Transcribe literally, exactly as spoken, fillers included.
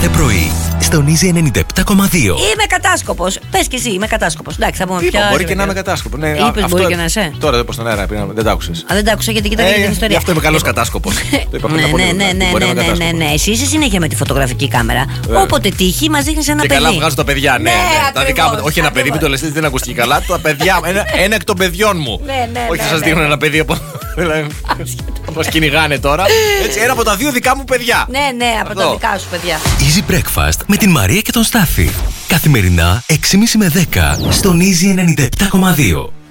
κάθε πρωί στον Easy ενενήντα επτά κόμμα δύο. Είμαι κατάσκοπος. Πες και εσύ, είμαι κατάσκοπος. Εντάξει, θα πούμε πια. Μπορεί και να είμαι κατάσκοπο. Ναι, είπες, μπορεί και να είσαι. Τώρα δεν πω στον αέρα, δεν τα άκουσες. Α, δεν τα άκουσα γιατί κοίταγα την ιστορία. Γι' αυτό είμαι καλός κατάσκοπος. Ναι, ναι, ναι, ναι. Εσύ είσαι συνέχεια με τη φωτογραφική κάμερα. Όποτε τύχει, μας δείχνεις ένα παιδί. Και καλά βγάζω τα παιδιά, ναι. Τα δικά μου. Όχι ένα παιδί, μην το λες, δεν ακούστηκε καλά. Τα παιδιά, ένα εκ των παιδιών μου. Όχι θα σας δείχνω ένα παιδί από. Όπως κυνηγάνε τώρα. Έτσι, ένα από τα δύο δικά μου παιδιά. Ναι, ναι, από τα δικά σου παιδιά. Easy Breakfast με την Μαρία και τον Στάφη. Καθημερινά έξι και μισή με δέκα στον Easy ενενήντα επτά κόμμα δύο.